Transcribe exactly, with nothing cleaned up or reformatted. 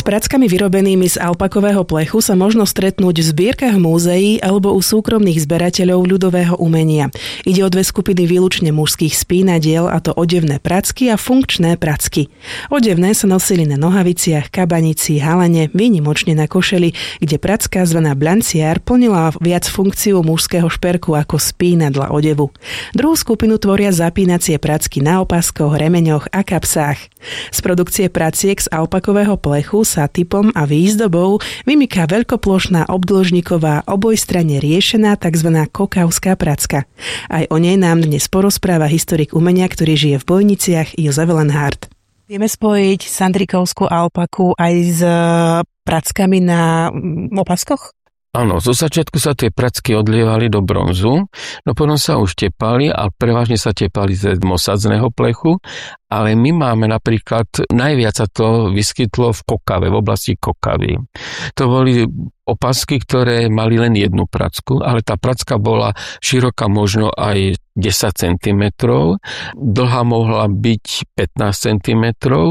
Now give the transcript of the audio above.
S prackami vyrobenými z alpakového plechu sa možno stretnúť v zbierkach múzeí alebo u súkromných zberateľov ľudového umenia. Ide o dve skupiny výlučne mužských spínadiel, a to odevné pracky a funkčné pracky. Odevné sa nosili na nohaviciach, kabanici, halane, výnimočne na košeli, kde pracka zvaná blanciár plnila viac funkciu mužského šperku ako spínadla odevu. Druhú skupinu tvoria zapínacie pracky na opaskoch, remeňoch a kapsách. Z produkcie praciek z alpakového plechu sa typom a výzdobou vymyká veľkoplošná obdĺžniková obojstranne riešená tzv. Kokavská pracka. Aj o nej nám dnes porozpráva historik umenia, ktorý žije v Bojniciach, Jozef Lenhardt. Vieme spojiť sandrikovskú alpaku aj s prackami na opaskoch? Áno, zo začiatku sa tie pracky odlievali do bronzu, no potom sa už tepali a prevažne sa tepali z mosadzného plechu, ale my máme napríklad, najviac sa to vyskytlo v Kokave, v oblasti Kokavy. To boli opasky, ktoré mali len jednu pracku, ale tá pracka bola široká možno aj desať centimetrov, dlhá mohla byť pätnásť centimetrov